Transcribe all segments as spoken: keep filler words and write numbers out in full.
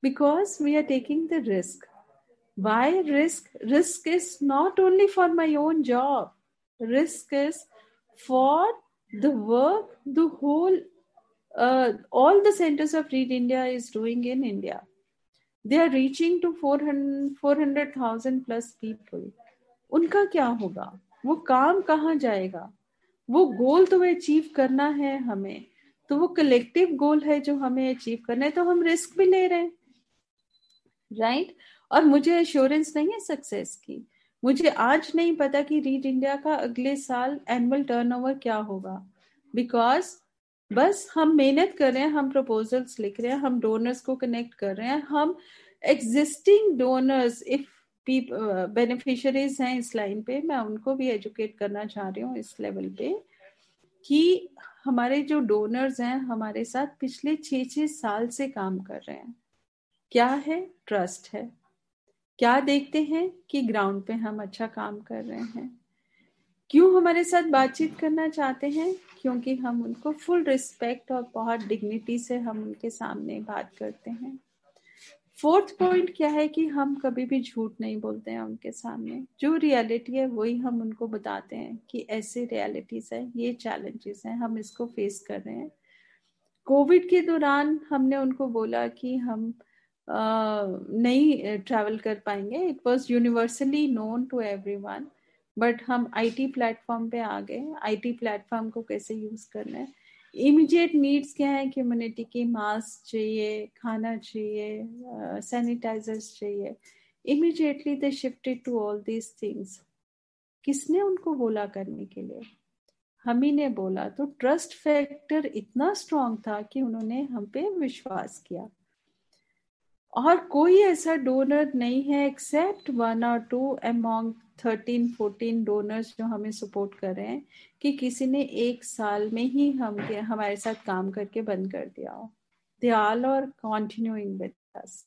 because we are taking the risk. Why risk? Risk is not only for my own job. Risk is for the work the whole, uh, all the centers of Read India is doing in India. They are reaching to four hundred thousand plus people. उनका क्या होगा? वो काम कहाँ जाएगा? वो गोल तो achieve करना है हमें, तो वो कलेक्टिव गोल है जो हमें अचीव करना है, तो हम रिस्क भी ले रहे हैं, राइट right? और मुझे एश्योरेंस नहीं है सक्सेस की. मुझे आज नहीं पता कि रीड इंडिया का अगले साल एनुअल टर्नओवर क्या होगा, बिकॉज बस हम मेहनत कर रहे हैं, हम प्रपोजल्स लिख रहे हैं, हम डोनर्स को कनेक्ट कर रहे हैं, हम एग्जिस्टिंग डोनर्स, इफ बेनिफिशियरीज हैं इस लाइन पे, मैं उनको भी एजुकेट करना चाह रही हूँ इस लेवल पे कि हमारे जो डोनर्स हैं हमारे साथ पिछले छः छः साल से काम कर रहे हैं. क्या है? ट्रस्ट है. क्या देखते हैं कि ग्राउंड पे हम अच्छा काम कर रहे हैं. क्यों हमारे साथ बातचीत करना चाहते हैं? क्योंकि हम उनको फुल रिस्पेक्ट और बहुत डिग्निटी से हम उनके सामने बात करते हैं. फोर्थ पॉइंट क्या है कि हम कभी भी झूठ नहीं बोलते हैं उनके सामने. जो रियलिटी है वही हम उनको बताते हैं कि ऐसे रियलिटीज है, ये चैलेंजेस हैं, हम इसको फेस कर रहे हैं. कोविड के दौरान हमने उनको बोला कि हम Uh, नहीं ट्रैवल कर पाएंगे. It was universally known to everyone, but हम आईटी प्लेटफॉर्म पे आ गए. आईटी प्लेटफॉर्म को कैसे यूज करना है, इमीडिएट नीड्स क्या है, कम्युनिटी की मास्क चाहिए, खाना चाहिए, सैनिटाइजर्स uh, चाहिए. Immediately they shifted to all these things. किसने उनको बोला करने के लिए? हम ही ने बोला. तो ट्रस्ट फैक्टर इतना स्ट्रांग था कि उन्होंने हम पे विश्वास किया. और कोई ऐसा डोनर नहीं है एक्सेप्ट वन और to among thirteen fourteen donors जो हमें सपोर्ट कर रहे हैं कि किसी ने एक साल में ही हम हमारे साथ काम करके बंद कर दिया हो. They all are continuing with us.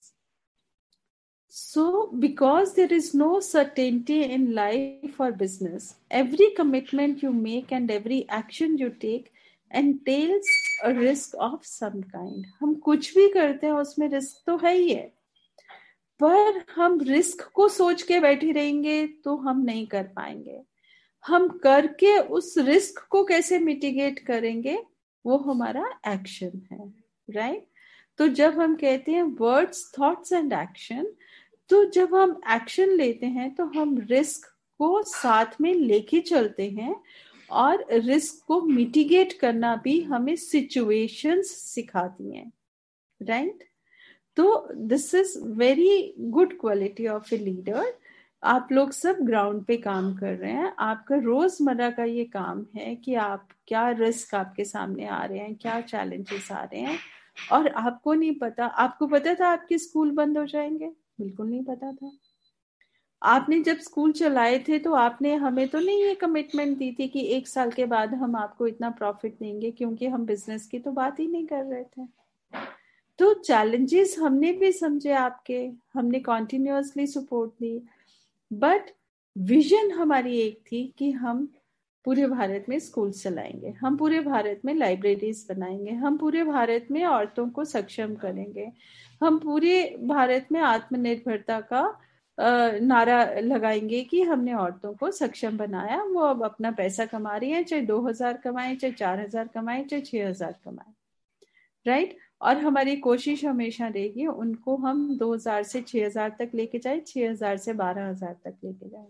So, because there is no certainty in life or business, every commitment you make and every action you take entails a risk of some kind. हम कुछ भी करते हैं उसमें risk तो है ही है, पर हम रिस्क को सोच के बैठे रहेंगे तो हम नहीं कर पाएंगे. हम करके उस रिस्क को कैसे मिटिगेट करेंगे, वो हमारा एक्शन है, राइट right? तो जब हम कहते हैं वर्ड्स, थॉट्स एंड एक्शन, तो जब हम एक्शन लेते हैं तो हम रिस्क को साथ में लेके चलते हैं और रिस्क को मिटिगेट करना भी हमें सिचुएशंस सिखाती हैं, राइट. तो this is very good quality of a leader. आप लोग सब ग्राउंड पे काम कर रहे हैं. आपका रोजमर्रा का ये काम है कि आप क्या रिस्क आपके सामने आ रहे हैं, क्या चैलेंजेस आ रहे हैं, और आपको नहीं पता. आपको पता था आपके स्कूल बंद हो जाएंगे? बिल्कुल नहीं पता था. आपने जब स्कूल चलाए थे तो आपने हमें तो नहीं ये कमिटमेंट दी थी कि एक साल के बाद हम आपको इतना प्रॉफिट देंगे, क्योंकि हम बिजनेस की तो बात ही नहीं कर रहे थे. तो चैलेंजेस हमने भी समझे आपके, हमने continuously support the, but vision हमारी एक थी कि हम पूरे भारत में स्कूल चलाएंगे, हम पूरे भारत में लाइब्रेरीज बनाएंगे, हम पूरे भारत में औरतों को सक्षम करेंगे, हम पूरे भारत में आत्मनिर्भरता का नारा लगाएंगे कि हमने औरतों को सक्षम बनाया. वो अब अपना पैसा कमा रही है, चाहे दो हजार कमाए, चाहे चार हजार कमाए, चाहे छह हजार कमाए, राइट. और हमारी कोशिश हमेशा रहेगी उनको हम दो हजार से छह हजार तक लेके जाए, छह हजार से बारह हजार तक लेके जाए.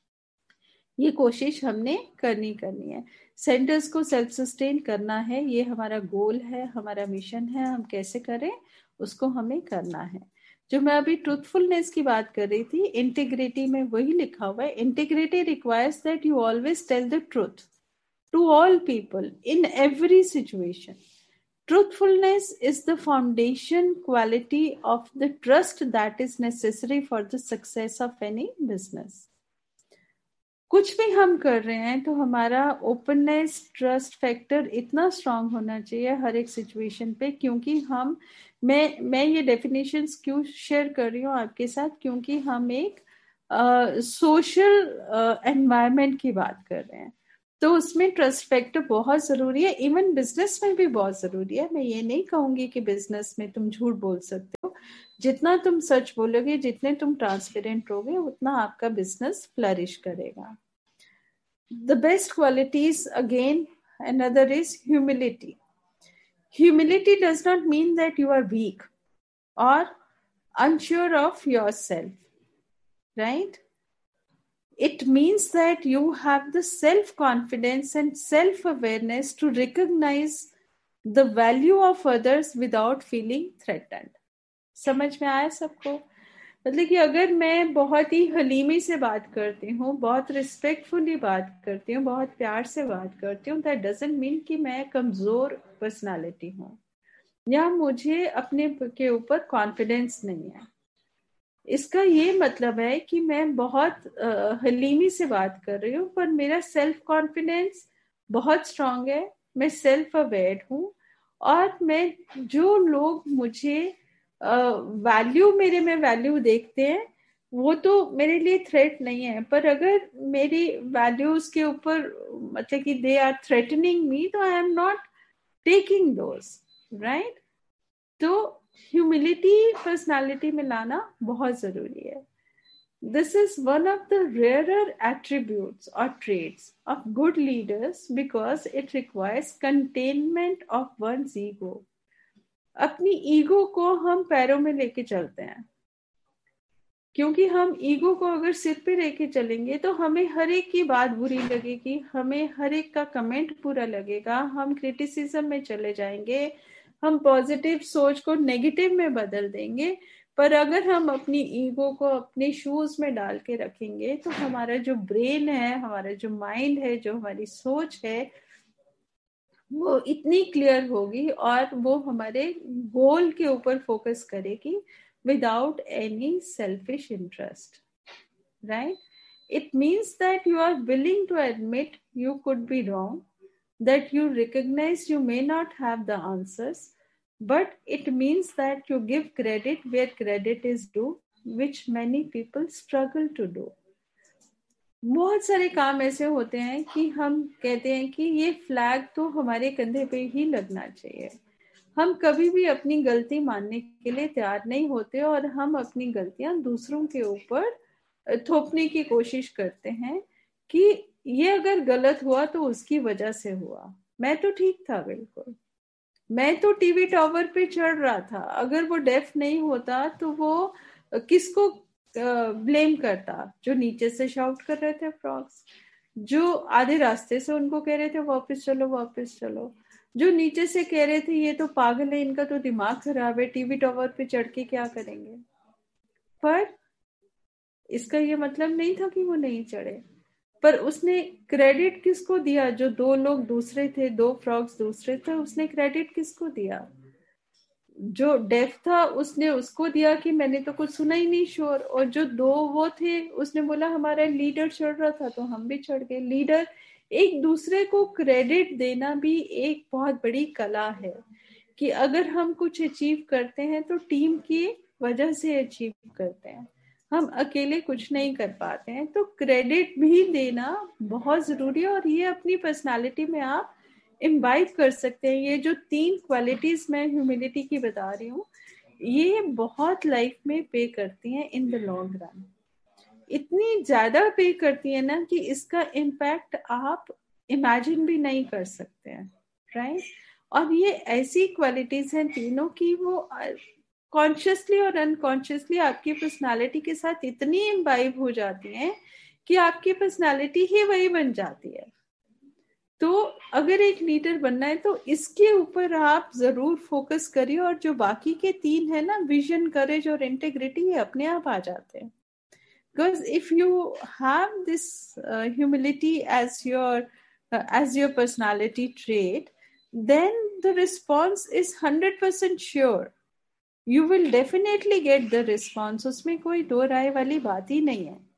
ये कोशिश हमने करनी करनी है. सेंटर्स को सेल्फ सस्टेन करना है, ये हमारा गोल है, हमारा मिशन है. हम कैसे करें उसको हमें करना है. जो मैं अभी ट्रूथफुलनेस की बात कर रही थी, इंटीग्रिटी में वही लिखा हुआ है. Integrity requires that you always tell the truth to all people in every situation. Truthfulness is the foundation quality of the trust that is necessary for the success of any business. कुछ भी हम कर रहे हैं तो हमारा openness, trust factor इतना strong होना चाहिए हर एक सिचुएशन पे. क्योंकि हम मैं मैं ये डेफिनेशंस क्यों शेयर कर रही हूँ आपके साथ, क्योंकि हम एक सोशल एनवायरनमेंट की बात कर रहे हैं, तो उसमें ट्रस्ट फैक्टर बहुत जरूरी है. इवन बिजनेस में भी बहुत जरूरी है. मैं ये नहीं कहूंगी कि बिजनेस में तुम झूठ बोल सकते हो, जितना तुम सच बोलोगे, जितने तुम ट्रांसपेरेंट रहोगे, उतना आपका बिजनेस फ्लरिश करेगा. The best qualities, again, another is humility. Humility does not mean that you are weak or unsure of yourself, right? It means that you have the self-confidence and self-awareness to recognize the value of others without feeling threatened. समझ में आया सबको? मतलब कि अगर मैं बहुत ही हलीमी से बात करती हूँ, बहुत रिस्पेक्टफुली बात करती हूँ, बहुत प्यार से बात करती हूँ, that doesn't mean कि मैं कमजोर पर्सनालिटी हूँ या मुझे अपने के ऊपर कॉन्फिडेंस नहीं है. इसका ये मतलब है कि मैं बहुत हलीमी से बात कर रही हूँ, पर मेरा सेल्फ कॉन्फिडेंस बहुत स्ट्रांग है, मैं सेल्फ अवेयर हूँ, और मैं जो लोग मुझे वैल्यू uh, मेरे में वैल्यू देखते हैं वो तो मेरे लिए थ्रेट नहीं है, पर अगर मेरी वैल्यूज के ऊपर मतलब कि दे आर थ्रेटनिंग मी, तो I am not taking those, right? तो ह्यूमिलिटी पर्सनालिटी में लाना बहुत जरूरी है. This is one of the rarer attributes or traits of good leaders because it requires containment of one's ego. अपनी ईगो को हम पैरों में लेके चलते हैं, क्योंकि हम ईगो को अगर सिर पे लेके चलेंगे तो हमें हर एक की बात बुरी लगेगी, हमें हर एक का कमेंट बुरा लगेगा, हम क्रिटिसिज्म में चले जाएंगे, हम पॉजिटिव सोच को नेगेटिव में बदल देंगे. पर अगर हम अपनी ईगो को अपने शूज में डाल के रखेंगे तो हमारा जो ब्रेन है, हमारा जो माइंड है, जो हमारी सोच है, वो इतनी क्लियर होगी और वो हमारे गोल के ऊपर फोकस करेगी without any selfish interest, right? It means that you are willing to admit you could be wrong, that you recognize you may not have the answers, but it means that you give credit where credit is due, which many people struggle to do. बहुत सारे काम ऐसे होते हैं कि हम कहते हैं कि ये फ्लैग तो हमारे कंधे पे ही लगना चाहिए. हम कभी भी अपनी गलती मानने के लिए तैयार नहीं होते और हम अपनी गलतियां दूसरों के ऊपर थोपने की कोशिश करते हैं कि ये अगर गलत हुआ तो उसकी वजह से हुआ, मैं तो ठीक था, बिल्कुल मैं तो टीवी टावर पे चढ़ रहा था, अगर वो डेफ नहीं होता तो वो किसको ब्लेम करता? जो नीचे से शाउट कर रहे थे फ्रॉग्स, जो आधे रास्ते से उनको कह रहे थे वापस चलो वापस चलो, जो नीचे से कह रहे थे ये तो पागल है, इनका तो दिमाग खराब है, टीवी टावर पे चढ़ के क्या करेंगे. पर इसका ये मतलब नहीं था कि वो नहीं चढ़े, पर उसने क्रेडिट किसको दिया? जो दो लोग दूसरे थे, दो फ्रॉग्स दूसरे थे, उसने क्रेडिट किसको दिया? जो डेफ था उसने उसको दिया कि मैंने तो कुछ सुना ही नहीं श्योर, और जो दो वो थे उसने बोला हमारा लीडर चढ़ रहा था तो हम भी चढ़ गए. लीडर एक दूसरे को क्रेडिट देना भी एक बहुत बड़ी कला है कि अगर हम कुछ अचीव करते हैं तो टीम की वजह से अचीव करते हैं, हम अकेले कुछ नहीं कर पाते हैं. तो क्रेडिट भी देना बहुत जरूरी है और ये अपनी पर्सनालिटी में आप इम्बाइब कर सकते हैं. ये जो तीन क्वालिटीज मैं ह्यूमिलिटी की बता रही हूँ, ये बहुत लाइफ में पे करती हैं इन द लॉन्ग रन. इतनी ज्यादा पे करती है ना कि इसका इम्पैक्ट आप इमेजिन भी नहीं कर सकते हैं, राइट? और ये ऐसी क्वालिटीज हैं तीनों की वो कॉन्शियसली और अनकॉन्शियसली आपकी पर्सनालिटी के साथ इतनी इम्बाइब हो जाती हैं कि आपकी पर्सनालिटी ही वही बन जाती है. तो अगर एक लीडर बनना है तो इसके ऊपर आप जरूर फोकस करिए, और जो बाकी के तीन है ना, विजन, करेज और इंटेग्रिटी, ये अपने आप आ जाते हैं. Because if you have this uh, humility as your uh, as your personality trait, then the response is one hundred percent sure. You will definitely get the response. उसमें कोई दो राय वाली बात ही नहीं है.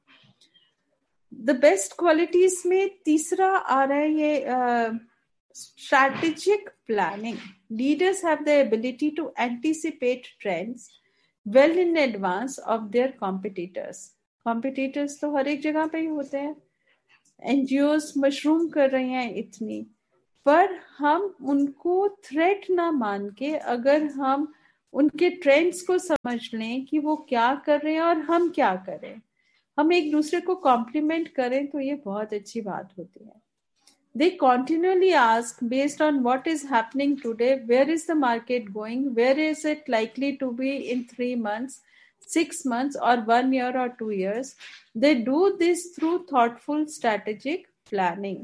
The best qualities में तीसरा आ रहा है ये uh, strategic planning. Leaders have the ability to anticipate trends well in advance of their competitors. Competitors तो हर एक जगह पे ही होते हैं. एनजीओस मशरूम कर रही हैं इतनी, पर हम उनको थ्रेट ना मान के अगर हम उनके ट्रेंड्स को समझ लें कि वो क्या कर रहे हैं और हम क्या करें, हम एक दूसरे को कॉम्प्लीमेंट करें, तो ये बहुत अच्छी बात होती है. They continually ask, based on what is happening today, where is the market going, where is it likely to be in three months, six months, or one year or two years. They do this through thoughtful strategic planning.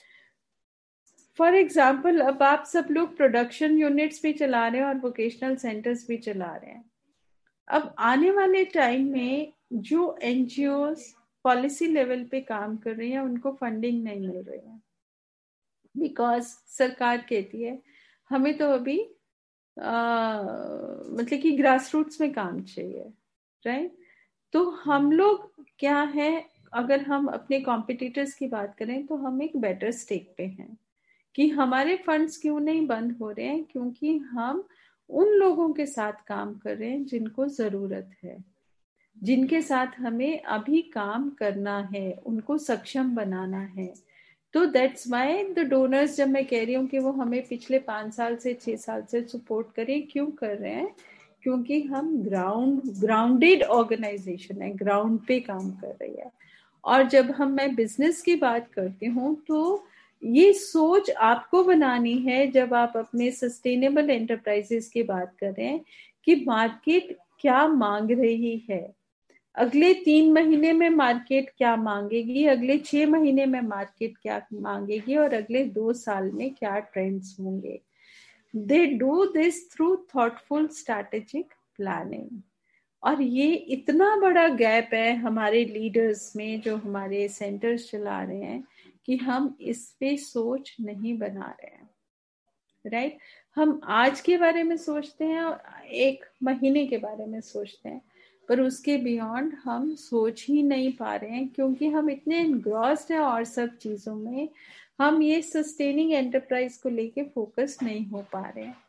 For example, अब आप सब लोग production units भी चला रहे हैं और vocational centres भी चला रहे हैं. अब आने वाले टाइम में जो एनजीओ पॉलिसी लेवल पे काम कर रही हैं उनको फंडिंग नहीं मिल रही है, बिकॉज सरकार कहती है हमें तो अभी आ, मतलब कि ग्रास रूट्स में काम चाहिए, राइट. तो हम लोग क्या है, अगर हम अपने कॉम्पिटिटर्स की बात करें तो हम एक बेटर स्टेक पे हैं कि हमारे फंड्स क्यों नहीं बंद हो रहे हैं, क्योंकि हम उन लोगों के साथ काम कर रहे हैं जिनको जरूरत है, जिनके साथ हमें अभी काम करना है, उनको सक्षम बनाना है. तो दैट्स वाई द डोनर्स, जब मैं कह रही हूँ कि वो हमें पिछले पांच साल से छह साल से सपोर्ट करें, क्यों कर रहे हैं, क्योंकि हम ग्राउंड ग्राउंडेड ऑर्गेनाइजेशन है, ग्राउंड पे काम कर रही है. और जब हम मैं बिजनेस की बात करती हूँ तो ये सोच आपको बनानी है जब आप अपने सस्टेनेबल एंटरप्राइजेस की बात करें कि मार्केट क्या मांग रही है, अगले तीन महीने में मार्केट क्या मांगेगी, अगले छह महीने में मार्केट क्या मांगेगी, और अगले दो साल में क्या ट्रेंड्स होंगे. They do this through thoughtful strategic planning. और ये इतना बड़ा गैप है हमारे लीडर्स में जो हमारे सेंटर्स चला रहे हैं कि हम इस पे सोच नहीं बना रहे हैं, राइट. हम आज के बारे में सोचते हैं और एक महीने के बारे में सोचते हैं, पर उसके बियॉन्ड हम सोच ही नहीं पा रहे हैं, क्योंकि हम इतने इनग्रॉस्ड हैं और सब चीजों में, हम ये सस्टेनिंग एंटरप्राइज को लेके फोकस नहीं हो पा रहे हैं.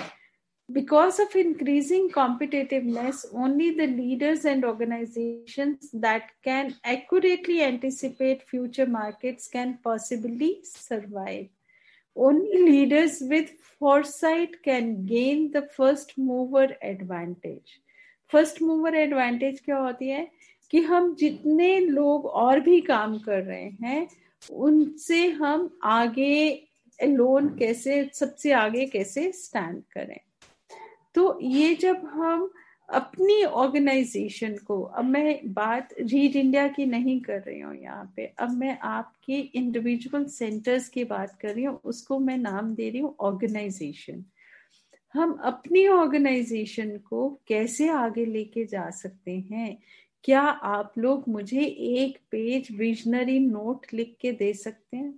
Because of increasing competitiveness, only the leaders and organizations that can accurately anticipate future markets can possibly survive. Only leaders with foresight can gain the first mover advantage. First mover advantage क्या होती है कि हम जितने लोग और भी काम कर रहे हैं उनसे हम आगे लोन कैसे, सबसे आगे कैसे स्टैंड करें. तो ये जब हम अपनी ऑर्गेनाइजेशन को, अब मैं बात रीड इंडिया की नहीं कर रही हूँ यहाँ पे, अब मैं आपके इंडिविजुअल सेंटर्स की बात कर रही हूँ, उसको मैं नाम दे रही हूँ ऑर्गेनाइजेशन. हम अपनी ऑर्गेनाइजेशन को कैसे आगे लेके जा सकते हैं. क्या आप लोग मुझे एक पेज विजनरी नोट लिख के दे सकते हैं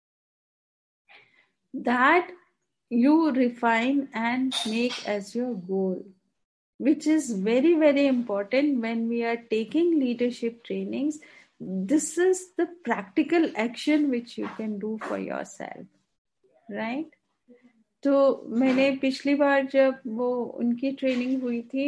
that you refine and make as your goal, which is very very important when we are taking leadership trainings. This is the practical action which you can do for yourself, right. तो मैंने पिछली बार जब वो उनकी training हुई थी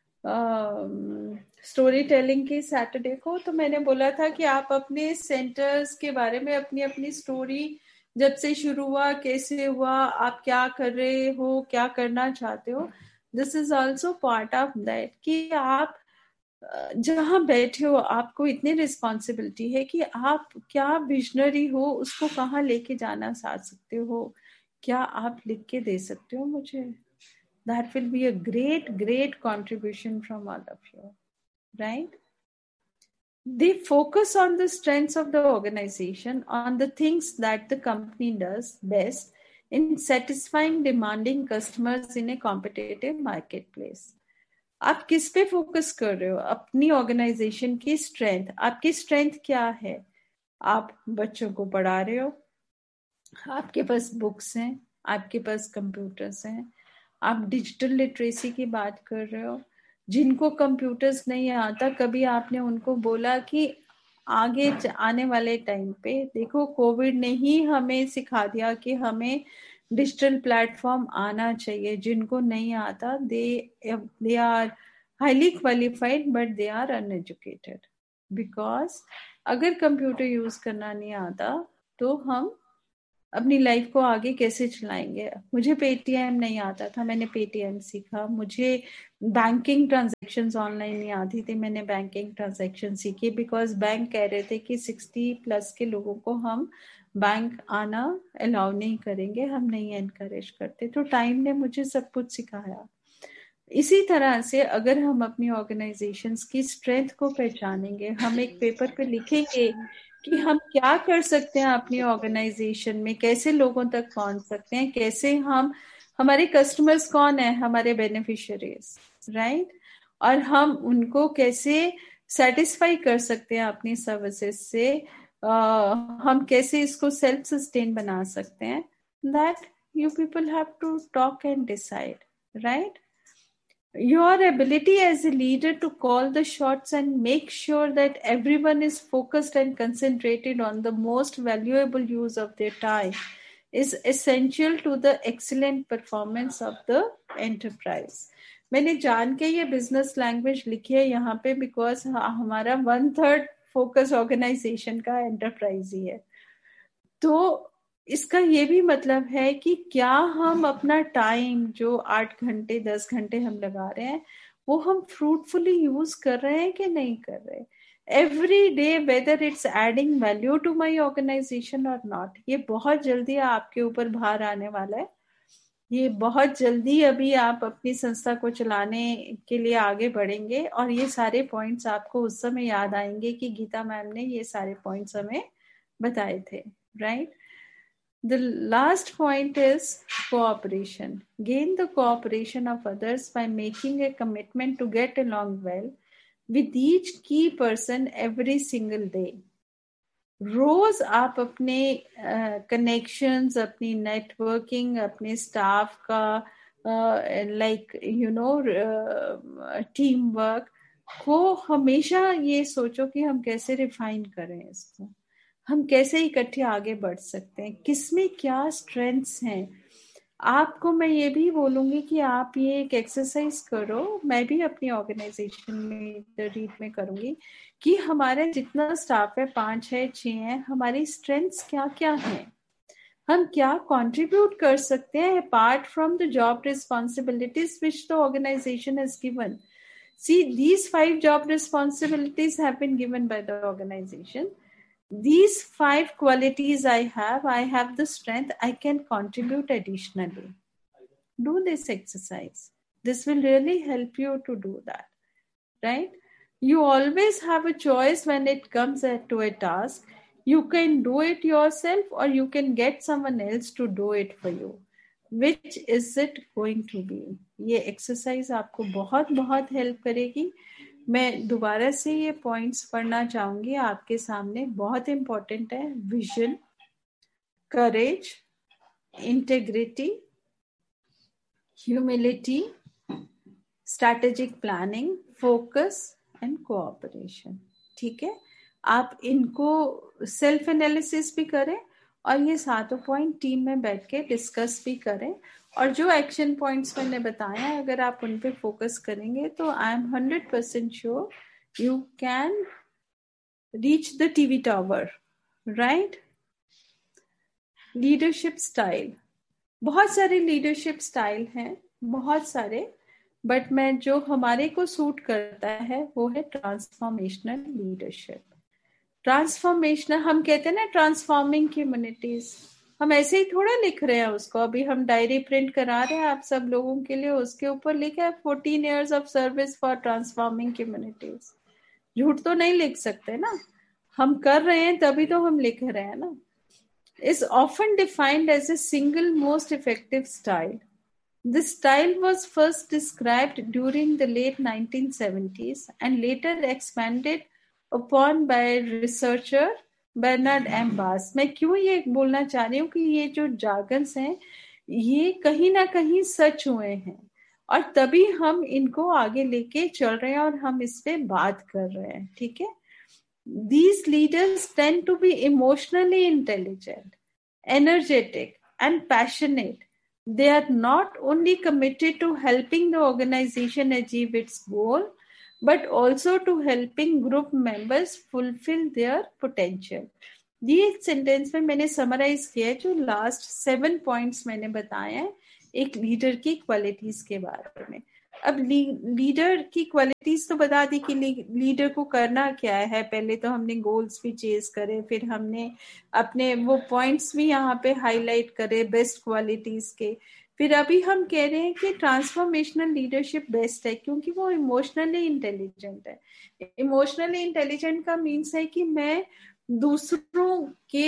story telling की Saturday को, तो मैंने बोला था कि आप अपने सेंटर्स के बारे में अपनी अपनी स्टोरी, जब से शुरू हुआ, कैसे हुआ, आप क्या कर रहे हो, क्या करना चाहते हो, this is also part of that. कि आप जहां बैठे हो आपको इतनी रिस्पॉन्सिबिलिटी है कि आप क्या विजनरी हो, उसको कहाँ लेके जाना चाह सकते हो, क्या आप लिख के दे सकते हो मुझे. That will be a great great contribution from all of you, right. They focus on the strengths of the organization, on the things that the company does best in satisfying demanding customers in a competitive marketplace. आप किस पे focus कर रहे हो, अपनी organisation की strength. आपकी strength क्या है, आप बच्चों को पढ़ा रहे हो, आपके पास बुक्स हैं, आपके पास कंप्यूटर्स हैं, आप डिजिटल लिटरेसी की बात कर रहे हो. जिनको कंप्यूटर्स नहीं आता, कभी आपने उनको बोला कि आगे आने वाले टाइम पे देखो, कोविड ने ही हमें सिखा दिया कि हमें डिजिटल प्लेटफॉर्म आना चाहिए. जिनको नहीं आता, दे they are highly qualified but they are uneducated. Because अगर कंप्यूटर यूज करना नहीं आता तो हम अपनी लाइफ को आगे कैसे चलाएंगे। मुझे पेटीएम नहीं आता था, मैंने पेटीएम सीखा। मुझे बैंकिंग ट्रांजैक्शंस ऑनलाइन नहीं आती थी, मैंने बैंकिंग ट्रांजैक्शन सीखी, बिकॉज बैंक कह रहे थे कि सिक्सटी प्लस के लोगों को हम बैंक आना अलाउ नहीं करेंगे, हम नहीं एनकरेज करते। तो टाइम ने मुझे सब कुछ सिखाया। इसी तरह से अगर हम अपनी ऑर्गेनाइजेशंस की स्ट्रेंथ को पहचानेंगे, हम एक पेपर पे लिखेंगे कि हम क्या कर सकते हैं अपनी ऑर्गेनाइजेशन में, कैसे लोगों तक पहुंच सकते हैं, कैसे हम, हमारे कस्टमर्स कौन है, हमारे बेनिफिशियरीज, राइट, और हम उनको कैसे सेटिस्फाई कर सकते हैं अपनी सर्विसेज से, uh, हम कैसे इसको सेल्फ सस्टेन बना सकते हैं, that you people have to talk and decide, right. Your ability as a leader to call the shots and make sure that everyone is focused and concentrated on the most valuable use of their time is essential to the excellent performance of the enterprise. मैंने जान के ये business language लिखी है यहाँ पे, because हमारा one third focus organisation का एंटरप्राइज ही है। तो इसका ये भी मतलब है कि क्या हम अपना टाइम जो आठ घंटे दस घंटे हम लगा रहे हैं वो हम फ्रूटफुली यूज कर रहे हैं कि नहीं कर रहे, every day, whether it's adding value to my organisation और नॉट। ये बहुत जल्दी आपके ऊपर भार आने वाला है, ये बहुत जल्दी अभी आप अपनी संस्था को चलाने के लिए आगे बढ़ेंगे और ये सारे पॉइंट्स आपको उस समय याद आएंगे कि गीता मैम ने ये सारे पॉइंट्स हमें बताए थे, right. The last point is cooperation. Gain the cooperation of others by making a commitment to get along well with each key person every single day. रोज आप अपने कनेक्शंस, uh, अपनी नेटवर्किंग, अपने स्टाफ का like you know team work को हमेशा ये सोचो कि हम कैसे रिफाइन करें इसको, हम कैसे इकट्ठे आगे बढ़ सकते हैं, किसमें क्या स्ट्रेंथ्स हैं। आपको मैं ये भी बोलूंगी कि आप ये एक एक्सरसाइज करो, मैं भी अपनी ऑर्गेनाइजेशन में रीड में करूंगी कि हमारे जितना स्टाफ है, पांच है, छह है, हमारी स्ट्रेंथ्स क्या क्या हैं, हम क्या कंट्रीब्यूट कर सकते हैं apart from the job responsibilities which the organisation has given. See, these five job responsibilities have been given by the organization. These five qualities I have, I have the strength, I can contribute additionally. Do this exercise. This will really help you to do that, right? You always have a choice when it comes to a task. You can do it yourself or you can get someone else to do it for you. Which is it going to be? ये exercise आपको बहुत बहुत help करेगी। मैं दोबारा से ये points पढ़ना चाहूंगी आपके सामने, बहुत इंपॉर्टेंट है। Vision, courage, integrity, humility, strategic planning, focus and cooperation. ठीक है, आप इनको सेल्फ एनालिसिस भी करें और ये सातों पॉइंट टीम में बैठ के डिस्कस भी करें, और जो एक्शन पॉइंट्स मैंने बताया अगर आप उन पे फोकस करेंगे तो I am hundred percent sure you can reach the TV tower, right. Leadership style, बहुत सारे लीडरशिप स्टाइल हैं, बहुत सारे, बट मैं जो हमारे को सूट करता है वो है ट्रांसफॉर्मेशनल लीडरशिप। ट्रांसफॉर्मेशनल, हम कहते हैं ना ट्रांसफॉर्मिंग कम्युनिटीज, हम ऐसे ही थोड़ा लिख रहे हैं उसको। अभी हम डायरी प्रिंट करा रहे हैं आप सब लोगों के लिए, उसके ऊपर लिखा है fourteen years of service for transforming communities. झूठ तो नहीं लिख सकते ना, हम कर रहे हैं तभी तो हम लिख रहे हैं ना। is often defined as a single most effective style. This style was first described during the late nineteen seventies and later expanded upon by researcher Bernard M. Bass. मैं क्यों ये बोलना चाह रही हूँ कि ये जो जार्गन्स हैं ये कहीं ना कहीं सच हुए हैं और तभी हम इनको आगे लेके चल रहे हैं और हम इस पे बात कर रहे हैं, ठीक है। These leaders tend to be emotionally intelligent, energetic, and passionate. They are not only committed to helping the organization achieve its goal, but also to helping group members fulfill their potential. ये sentence में मैंने summarise किया है जो last seven points मैंने बताए हैं एक लीडर की क्वालिटीज के बारे में। अब लीडर की क्वालिटीज तो बता दी कि लीडर को करना क्या है। पहले तो हमने गोल्स भी चेज करे, फिर हमने अपने वो पॉइंट्स भी यहाँ पे हाईलाइट करे बेस्ट क्वालिटीज के। फिर अभी हम कह रहे हैं कि ट्रांसफॉर्मेशनल लीडरशिप बेस्ट है क्योंकि वो इमोशनली इंटेलिजेंट है। इमोशनली इंटेलिजेंट का मीन्स है कि मैं दूसरों के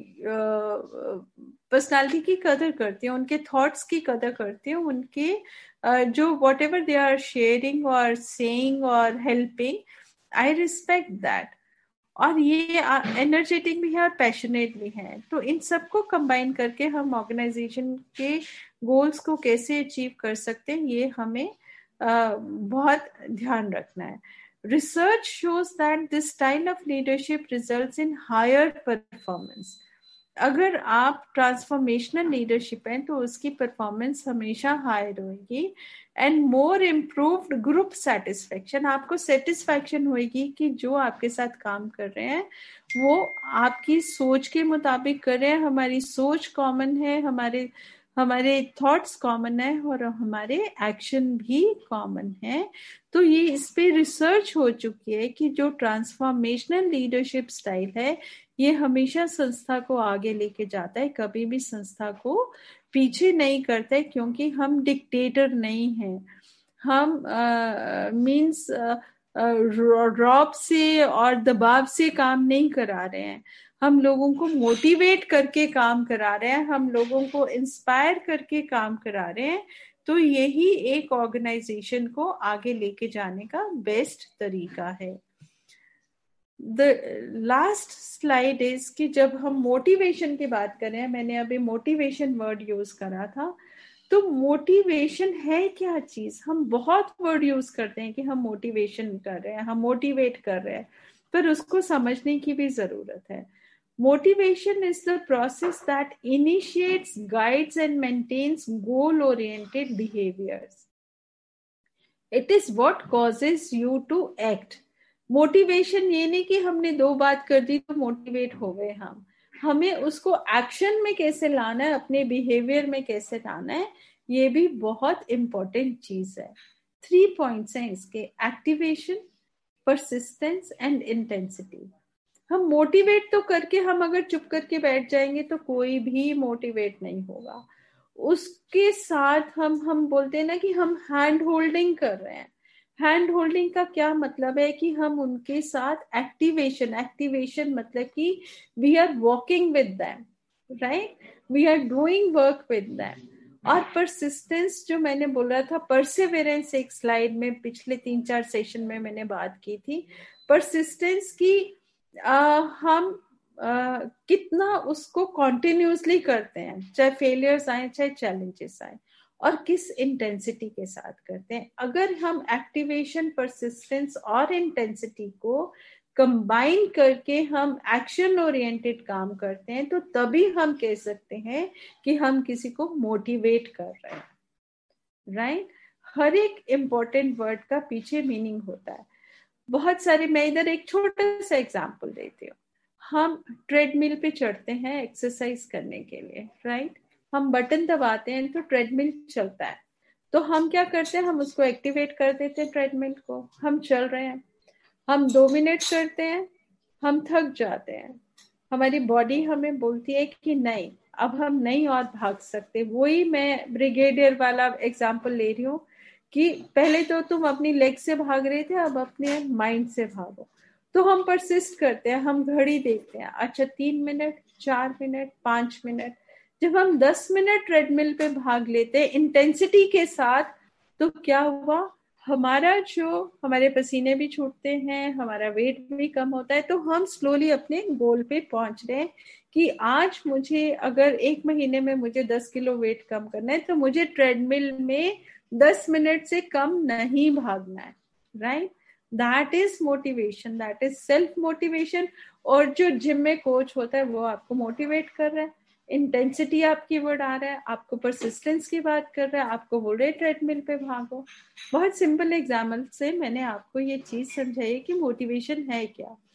पर्सनालिटी की कदर करती हूँ, उनके थॉट्स की कदर करती हूँ, उनके uh, जो what ever they are sharing और सेइंग और हेल्पिंग, आई रिस्पेक्ट दैट। और ये एनर्जेटिक भी है और पैशनेट भी है। तो इन सबको कंबाइन करके हम ऑर्गेनाइजेशन के गोल्स को कैसे अचीव कर सकते हैं, ये हमें uh, बहुत ध्यान रखना है। Research shows that this style of leadership results in higher performance. अगर आप ट्रांसफॉर्मेशनल लीडरशिप है तो उसकी परफॉर्मेंस हमेशा हायर होगी। And more improved group satisfaction, आपको सेटिस्फेक्शन होगी कि जो आपके साथ काम कर रहे हैं वो आपकी सोच के मुताबिक कर रहे हैं। हमारी सोच कॉमन है, हमारे हमारे थॉट्स कॉमन है और हमारे एक्शन भी कॉमन है। तो ये इस पे रिसर्च हो चुकी है कि जो ट्रांसफॉर्मेशनल लीडरशिप स्टाइल है ये हमेशा संस्था को आगे लेके जाता है, कभी भी संस्था को पीछे नहीं करता है, क्योंकि हम डिक्टेटर नहीं हैं। हम मींस रॉब से और दबाव से काम नहीं करा रहे हैं, हम लोगों को मोटिवेट करके काम करा रहे हैं, हम लोगों को इंस्पायर करके काम करा रहे हैं। तो यही एक ऑर्गेनाइजेशन को आगे लेके जाने का बेस्ट तरीका है। द लास्ट स्लाइड इज कि जब हम मोटिवेशन की बात कर रहे हैं, मैंने अभी मोटिवेशन वर्ड यूज करा था, तो मोटिवेशन है क्या चीज। हम बहुत वर्ड यूज करते हैं कि हम मोटिवेशन कर रहे हैं, हम मोटिवेट कर रहे हैं, पर उसको समझने की भी जरूरत है। Motivation is the process that initiates, guides and maintains goal-oriented behaviors. It is what causes you to act. Motivation ये नहीं कि हमने दो बात कर दी तो मोटिवेट हो गए हम, हमें उसको एक्शन में कैसे लाना है, अपने बिहेवियर में कैसे लाना है, ये भी बहुत इंपॉर्टेंट चीज है। थ्री पॉइंट्स हैं इसके: एक्टिवेशन, परसिस्टेंस एंड इंटेंसिटी। हम मोटिवेट तो करके हम अगर चुप करके बैठ जाएंगे तो कोई भी मोटिवेट नहीं होगा। उसके साथ हम हम बोलते हैं ना कि हम हैंड होल्डिंग कर रहे हैं। हैंड होल्डिंग का क्या मतलब है कि हम उनके साथ एक्टिवेशन, एक्टिवेशन मतलब कि we are walking with them, right, we are doing work with them. और परसिस्टेंस जो मैंने बोला था, परसिवरेंस, एक स्लाइड में पिछले तीन चार सेशन में मैंने बात की थी। परसिस्टेंस की आ, हम आ, कितना उसको कॉन्टिन्यूसली करते हैं, चाहे फेलियर्स आए चाहे चैलेंजेस आए, और किस इंटेंसिटी के साथ करते हैं। अगर हम एक्टिवेशन, परसिस्टेंस और इंटेंसिटी को कंबाइन करके हम एक्शन ओरिएंटेड काम करते हैं तो तभी हम कह सकते हैं कि हम किसी को मोटिवेट कर रहे हैं, राइट। हर एक इंपॉर्टेंट वर्ड का पीछे मीनिंग होता है। बहुत सारे, मैं इधर एक छोटा सा एग्जांपल देती हूँ। हम ट्रेडमिल पे चढ़ते हैं एक्सरसाइज करने के लिए, राइट। हम बटन दबाते हैं तो ट्रेडमिल चलता है, तो हम क्या करते हैं, हम उसको एक्टिवेट कर देते हैं ट्रेडमिल को, हम चल रहे हैं। हम दो मिनट करते हैं, हम थक जाते हैं, हमारी बॉडी हमें बोलती है कि नहीं, अब हम नहीं और भाग सकते। वही मैं ब्रिगेडियर वाला एग्जाम्पल ले रही हूँ कि पहले तो तुम अपनी लेग से भाग रहे थे, अब अपने माइंड से भागो। तो हम परसिस्ट करते हैं, हम घड़ी देखते हैं, अच्छा तीन मिनट, चार मिनट, पांच मिनट। जब हम दस मिनट ट्रेडमिल पे भाग लेते हैं इंटेंसिटी के साथ, तो क्या हुआ, हमारा जो हमारे पसीने भी छूटते हैं, हमारा वेट भी कम होता है, तो हम स्लोली अपने गोल पे पहुंच रहे हैं कि आज मुझे, अगर एक महीने में मुझे दस किलो वेट कम करना है तो मुझे ट्रेडमिल में दस मिनट से कम नहीं भागना है, right. That is motivation, that is self motivation. और जो जिम में कोच होता है वो आपको मोटिवेट कर रहा है, इंटेंसिटी आपकी बढ़ा रहा है, आपको परसिस्टेंस की बात कर रहा है, आपको बोल रहे ट्रेडमिल पे भागो। बहुत सिंपल एग्जाम्पल से मैंने आपको ये चीज समझाई कि मोटिवेशन है क्या।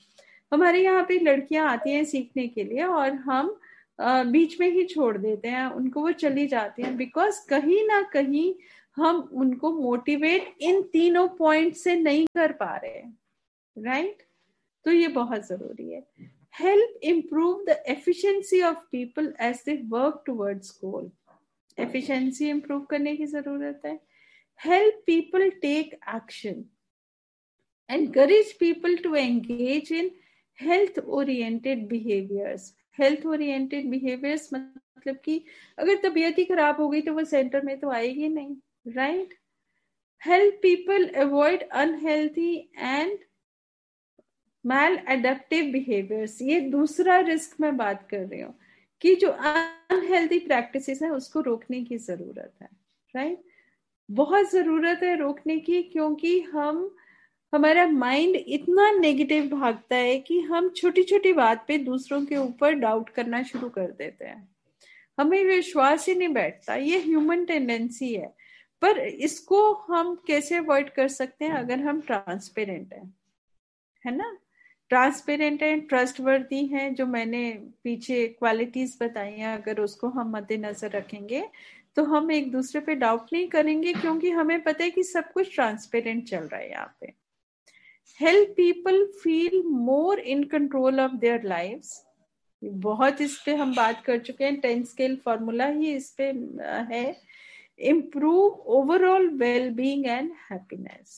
हमारे यहाँ पे लड़कियां आती हैं सीखने के लिए और हम आ, बीच में ही छोड़ देते हैं उनको, वो चली जाती हैं बिकॉज कहीं ना कहीं हम उनको मोटिवेट इन तीनों पॉइंट से नहीं कर पा रहे हैं, राइट? तो ये बहुत जरूरी है. Help improve the efficiency of people as they work towards goal. Efficiency improve करने की जरूरत है. Help people take action. Encourage people to engage in health oriented behaviours. Health oriented behaviours मतलब कि अगर तबीयत ही खराब हो गई तो वो सेंटर में तो आएगी नहीं, right? Help people avoid unhealthy and mail adaptive behaviours. ये दूसरा रिस्क मैं बात कर रही हूँ कि जो अनहेल्थी प्रैक्टिसेस है उसको रोकने की जरूरत है, राइट? बहुत जरूरत है रोकने की, क्योंकि हम हमारा माइंड इतना नेगेटिव भागता है कि हम छोटी छोटी बात पे दूसरों के ऊपर डाउट करना शुरू कर देते हैं. हमें विश्वास ही नहीं बैठता. ये ह्यूमन टेंडेंसी है, पर इसको हम कैसे अवॉइड कर सकते हैं? अगर हम ट्रांसपेरेंट हैं, है ना, ट्रांसपेरेंट हैं, ट्रस्टवर्दी हैं, जो मैंने पीछे क्वालिटीज बताई हैं, अगर उसको हम मद्देनजर रखेंगे तो हम एक दूसरे पे डाउट नहीं करेंगे, क्योंकि हमें पता है कि सब कुछ ट्रांसपेरेंट चल रहा है यहाँ पे. Help people feel more in control of their lives. बहुत इस पे हम बात कर चुके हैं, टेन स्केल फॉर्मूला ही इस पे है. Improve overall wellbeing and happiness.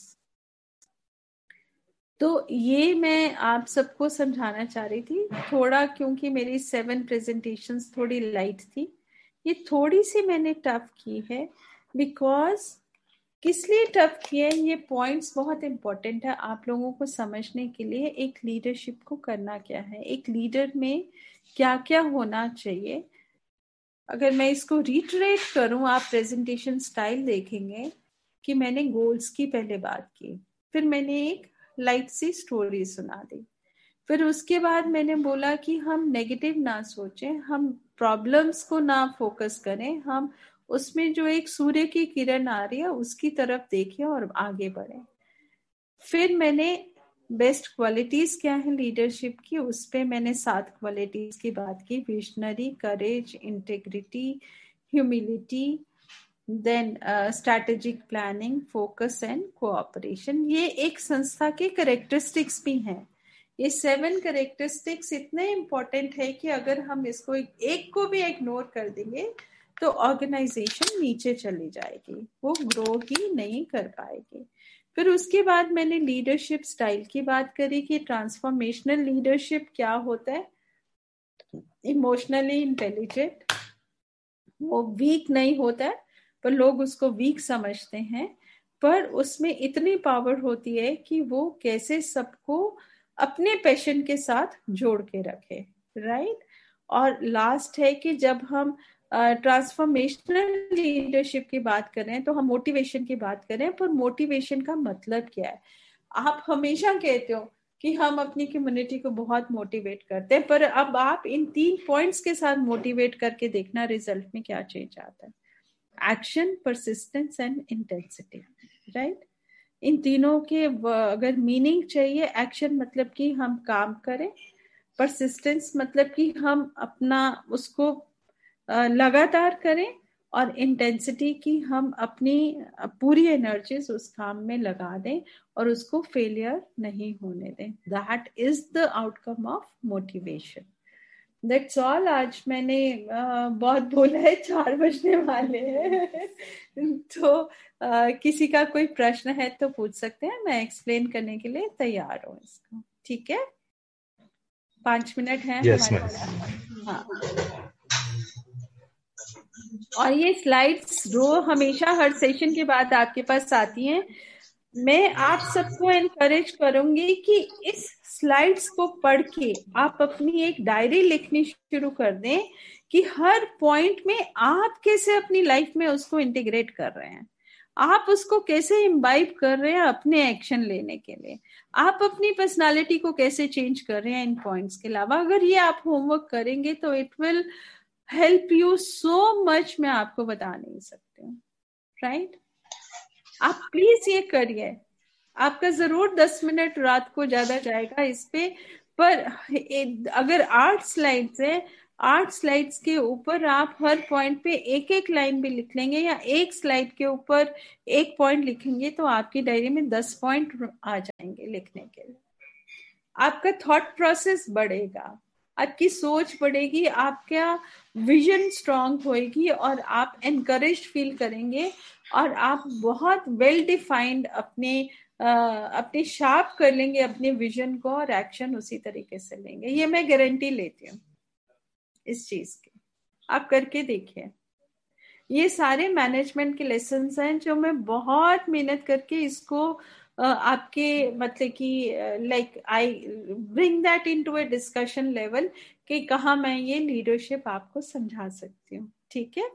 तो ये मैं आप सबको समझाना चाह रही थी थोड़ा, क्योंकि मेरी सेवन प्रेजेंटेशंस थोड़ी लाइट थी. ये थोड़ी सी मैंने टफ की है. बिकॉज किस लिए टफ की है? ये पॉइंट्स बहुत इंपॉर्टेंट है आप लोगों को समझने के लिए. एक लीडरशिप को करना क्या है, एक लीडर में क्या क्या होना चाहिए. अगर मैं इसको रिटरेट करूं, आप प्रेजेंटेशन स्टाइल देखेंगे कि मैंने गोल्स की पहले बात की, फिर मैंने एक लाइट सी स्टोरी सुना दी, फिर उसके बाद मैंने बोला कि हम नेगेटिव ना सोचें, हम प्रॉब्लम्स को ना फोकस करें, हम उसमें जो एक सूर्य की किरण आ रही है उसकी तरफ देखें और आगे बढ़ें. फिर मैंने बेस्ट क्वालिटीज क्या है लीडरशिप की, उस पे मैंने सात क्वालिटीज की बात की. Visionary, courage, integrity, humility, then strategic planning, focus and cooperation. ये एक संस्था के करेक्टरिस्टिक्स भी हैं. ये सेवन करेक्टरिस्टिक्स इतने इंपॉर्टेंट है कि अगर हम इसको एक को भी इग्नोर कर देंगे तो ऑर्गेनाइजेशन नीचे चली जाएगी, वो ग्रो ही नहीं कर पाएगी. फिर उसके बाद मैंने लीडरशिप स्टाइल की बात करी कि ट्रांसफॉर्मेशनल लीडरशिप क्या होता है. इमोशनली इंटेलिजेंट, वो वीक नहीं होता है, पर लोग उसको वीक समझते हैं, पर उसमें इतनी पावर होती है कि वो कैसे सबको अपने पैशन के साथ जोड़ के रखे, राइट? और लास्ट है कि जब हम ट्रांसफॉर्मेशनल uh, लीडरशिप की बात करें तो हम मोटिवेशन की बात करें, पर मोटिवेशन का मतलब क्या है? आप हमेशा कहते हो कि हम अपनी कम्युनिटी को बहुत मोटिवेट करते हैं, पर अब आप इन तीन पॉइंट्स के साथ मोटिवेट करके देखना रिजल्ट में क्या चेंज आता है. Action, persistence and intensity, right? इन तीनों के अगर मीनिंग चाहिए, एक्शन मतलब कि हम काम करें, परसिस्टेंस मतलब कि हम अपना उसको लगातार करें, और इंटेंसिटी की हम अपनी पूरी एनर्जीज उस काम में लगा दें और उसको फेलियर नहीं होने दें. That is the outcome of motivation. That's all. आज मैंने uh, बहुत बोला है, चार बजने वाले हैं. तो uh, किसी का कोई प्रश्न है तो पूछ सकते हैं, मैं एक्सप्लेन करने के लिए तैयार हूँ इसको. ठीक है, पांच मिनट है yes, हमारे पास. हाँ, और ये स्लाइड्स रो हमेशा हर सेशन के बाद आपके पास आती हैं. मैं आप सबको एनकरेज करूंगी कि इस स्लाइड्स को पढ़ के आप अपनी एक डायरी लिखनी शुरू कर दें कि हर पॉइंट में आप कैसे अपनी लाइफ में उसको इंटीग्रेट कर रहे हैं, आप उसको कैसे इम्बाइब कर रहे हैं अपने एक्शन लेने के लिए, आप अपनी पर्सनालिटी को कैसे चेंज कर रहे हैं इन पॉइंट्स के अलावा. अगर ये आप होमवर्क करेंगे तो it will help you so much. मैं आपको बता नहीं सकती हूँ, राइट? आप प्लीज ये करिए. आपका जरूर दस मिनट रात को ज्यादा जाएगा इस पे, पर अगर आठ स्लाइड्स है, आठ स्लाइड्स के ऊपर आप हर पॉइंट पे एक एक लाइन भी लिख लेंगे या एक स्लाइड के ऊपर एक पॉइंट लिखेंगे तो आपकी डायरी में दस पॉइंट आ जाएंगे लिखने के लिए। आपका थॉट प्रोसेस बढ़ेगा, आपकी सोच बढ़ेगी, आपका विजन स्ट्रांग होएगी और आप एनकरेज फील करेंगे और आप बहुत वेल डिफाइंड अपने Uh, अपने शार्प कर लेंगे अपने विजन को और एक्शन उसी तरीके से लेंगे। ये मैं गारंटी लेती हूँ इस चीज की, आप करके देखिए। ये सारे मैनेजमेंट के लेसन्स हैं जो मैं बहुत मेहनत करके इसको uh, आपके मतलब कि like I bring that into a discussion level कि कहाँ मैं ये लीडरशिप आपको समझा सकती हूँ। ठीक है,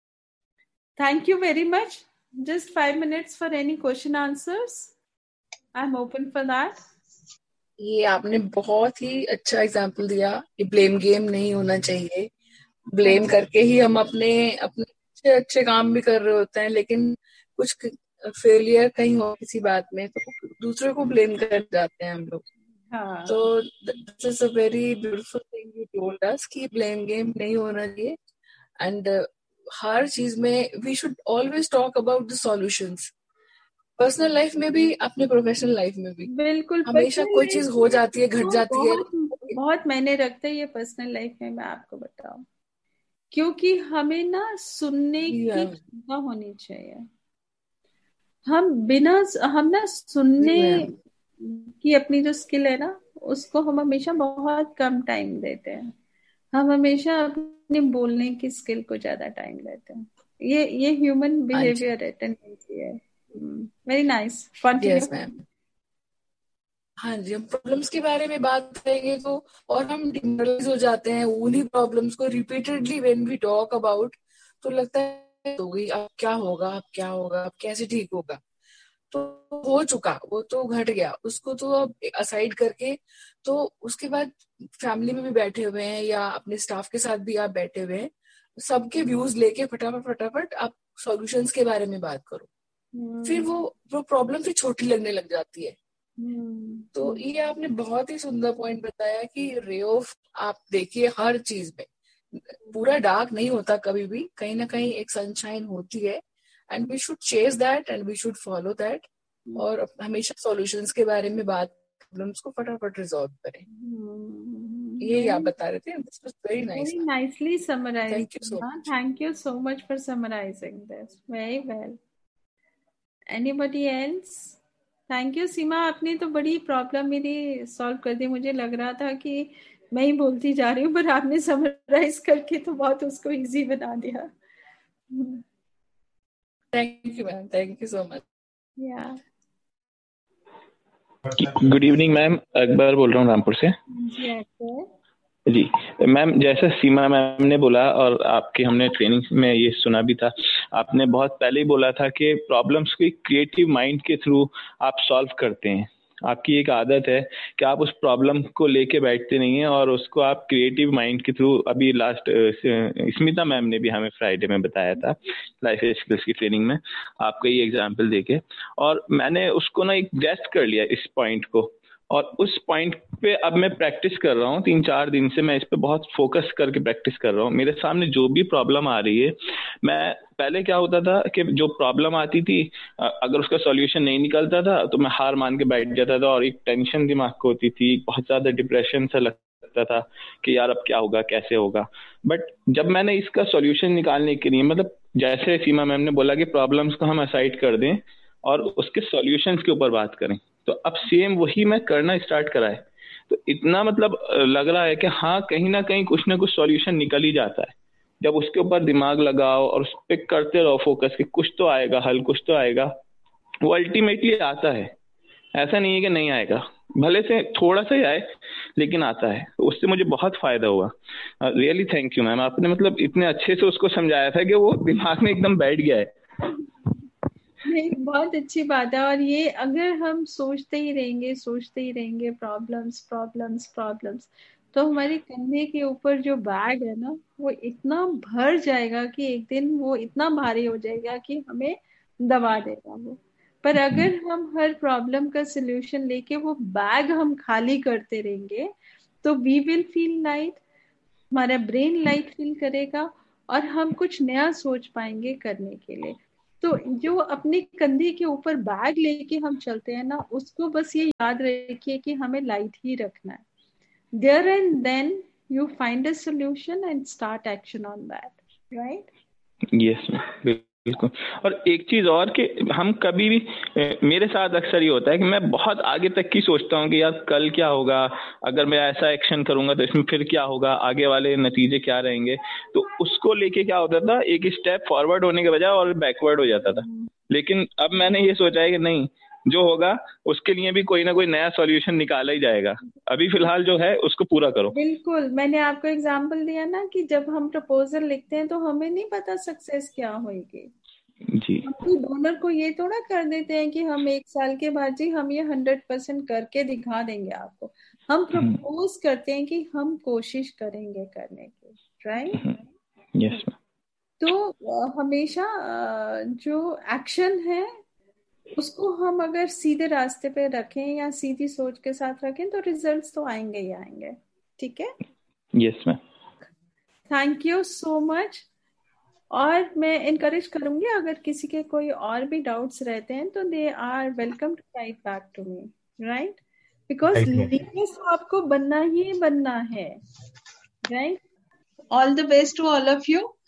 thank you very much. Just five minutes for any question answers, I am open for that. ये आपने बहुत ही अच्छा एग्जाम्पल दिया कि ब्लेम गेम नहीं होना चाहिए। ब्लेम करके ही हम अपने अपने अच्छे अच्छे काम भी कर रहे होते हैं, लेकिन कुछ फेलियर कहीं हो किसी बात में तो दूसरे को ब्लेम कर जाते हैं हम लोग। हाँ। तो this is a very beautiful thing you told us कि ब्लेम गेम नहीं होना चाहिए। एंड uh, हर चीज में we should always talk about the solutions, personal life में भी अपने प्रोफेशनल लाइफ में भी। बिल्कुल, हमेशा कोई चीज हो जाती है, घट तो जाती है। बहुत बहुत मायने रखता है ये पर्सनल लाइफ में, मैं आपको बताऊं, क्योंकि हमें ना सुनने की क्षमता होनी चाहिए। हम बिना हम ना सुनने की अपनी जो स्किल है ना उसको हम हमेशा बहुत कम टाइम देते हैं। हम हमेशा अपने बोलने की स्किल को ज्यादा टाइम देते हैं। ये ये ह्यूमन बिहेवियर है, टेंडेंसी है। Very nice, continue. हाँ जी, हम प्रॉब्लम्स के बारे में बात करेंगे तो और हम डिमोरलाइज हो जाते हैं उन्हीं प्रॉब्लम्स को repeatedly when we talk about, तो लगता है तो गई अब क्या होगा, अब क्या होगा, अब कैसे ठीक होगा। तो हो चुका, वो तो घट गया, उसको तो अब असाइड करके तो उसके बाद फैमिली में भी बैठे हुए हैं या अपने स्टाफ के साथ भी आप बैठे हुए हैं, सबके व्यूज लेके फटाफट फटाफट आप सॉल्यूशंस के बारे में बात करो। hmm. फिर वो वो प्रॉब्लम फिर छोटी लगने लग जाती है। hmm. तो ये आपने बहुत ही सुंदर पॉइंट बताया कि रे ऑफ आप देखिए हर चीज में, पूरा डार्क नहीं होता, कभी भी कहीं ना कहीं एक सनशाइन होती है and we should chase that and we should follow that. और हमेशा सॉल्यूशंस के बारे में बात, प्रॉब्लम्स को फटाफट रिजॉल्व करें। hmm. ये आप बता रहे थे, this was very nice, very nicely summarised. Thank you so much. Thank you so much for summarising this very well. Anybody else? Thank you सीमा, आपने तो बड़ी प्रॉब्लम मेरी सॉल्व कर दी। मुझे लग रहा था कि मैं ही बोलती जा रही हूँ, पर आपने समराइज करके तो बहुत उसको इजी बना दिया। Thank you ma'am, thank you so much. या गुड इवनिंग मैम, अकबर बोल रहा हूँ रामपुर से। जी अकबर जी मैम, जैसे सीमा मैम ने बोला और आपके हमने ट्रेनिंग में ये सुना भी था, आपने बहुत पहले ही बोला था कि प्रॉब्लम्स को क्रिएटिव माइंड के थ्रू आप सॉल्व करते हैं। आपकी एक आदत है कि आप उस प्रॉब्लम को लेके बैठते नहीं हैं और उसको आप क्रिएटिव माइंड के थ्रू, अभी लास्ट स्मिता मैम ने भी हमें फ्राइडे में बताया था लाइफ स्किल्स की ट्रेनिंग में, आपका ये एग्जाम्पल देके, और मैंने उसको ना एक ग्रेस्प कर लिया इस पॉइंट को, और उस पॉइंट पे अब मैं प्रैक्टिस कर रहा हूँ। तीन चार दिन से मैं इस पे बहुत फोकस करके प्रैक्टिस कर रहा हूँ। मेरे सामने जो भी प्रॉब्लम आ रही है, मैं पहले क्या होता था कि जो प्रॉब्लम आती थी अगर उसका सॉल्यूशन नहीं निकलता था तो मैं हार मान के बैठ जाता था और एक टेंशन दिमाग को होती थी, बहुत ज्यादा डिप्रेशन सा लगता था कि यार अब क्या होगा, कैसे होगा। बट जब मैंने इसका सॉल्यूशन निकालने के लिए, मतलब जैसे सीमा मैम ने बोला कि प्रॉब्लम्स को हम असाइड कर दें और उसके सॉल्यूशंस के ऊपर बात करें, तो अब सेम वही मैं करना स्टार्ट करा है। तो इतना मतलब लग रहा है कि हाँ, कहीं ना कहीं कुछ ना कुछ सॉल्यूशन निकल ही जाता है जब उसके ऊपर दिमाग लगाओ और उस पर करते रहो फोकस कि कुछ तो आएगा हल, कुछ तो आएगा। वो अल्टीमेटली आता है, ऐसा नहीं है कि नहीं आएगा, भले से थोड़ा सा ही आए लेकिन आता है। तो उससे मुझे बहुत फायदा हुआ। रियली थैंक यू मैम, आपने मतलब इतने अच्छे से उसको समझाया था कि वो दिमाग में एकदम बैठ गया है। नहीं, बहुत अच्छी बात है। और ये अगर हम सोचते ही रहेंगे सोचते ही रहेंगे प्रॉब्लम्स प्रॉब्लम्स प्रॉब्लम्स, तो हमारे कंधे के ऊपर जो बैग है ना वो इतना भर जाएगा कि एक दिन वो इतना भारी हो जाएगा कि हमें दबा देगा वो। पर अगर हम हर प्रॉब्लम का सोल्यूशन लेके वो बैग हम खाली करते रहेंगे तो वी विल फील लाइट, हमारा ब्रेन लाइट फील करेगा और हम कुछ नया सोच पाएंगे करने के लिए। तो जो अपने कंधे के ऊपर बैग लेके हम चलते हैं ना, उसको बस ये याद रखिए कि हमें लाइट ही रखना है। There and then you find a solution and start action on that, right? Yes बिल्कुल। और एक चीज और कि हम कभी भी, मेरे साथ अक्सर ये होता है कि मैं बहुत आगे तक की सोचता हूँ कि यार कल क्या होगा, अगर मैं ऐसा एक्शन करूंगा तो इसमें फिर क्या होगा, आगे वाले नतीजे क्या रहेंगे। तो उसको लेके क्या होता था, एक स्टेप फॉरवर्ड होने के बजाय और बैकवर्ड हो जाता था। लेकिन अब मैंने ये सोचा है कि नहीं, जो होगा उसके लिए भी कोई ना कोई नया सॉल्यूशन निकाला ही जाएगा। अभी फिलहाल जो है उसको पूरा करो। बिल्कुल, मैंने आपको एग्जांपल दिया ना कि जब हम प्रपोजल लिखते हैं तो हमें नहीं पता सक्सेस क्या होगी जी। हम डोनर को ये थोड़ा कर देते हैं कि हम एक साल के बाद जी हम ये हंड्रेड परसेंट करके दिखा देंगे आपको। हम प्रपोज करते हैं कि हम कोशिश करेंगे करने की, राइट? यस। तो हमेशा जो एक्शन है उसको हम अगर सीधे रास्ते पे रखें या सीधी सोच के साथ रखें तो रिजल्ट्स तो आएंगे ही आएंगे। ठीक है? Yes ma'am. Thank you so much. और मैं इनकरेज करूंगी अगर किसी के कोई और भी डाउट्स रहते हैं तो they are welcome to right back to me, right? Because leaders आपको बनना ही बनना है, right? All the best to all of you.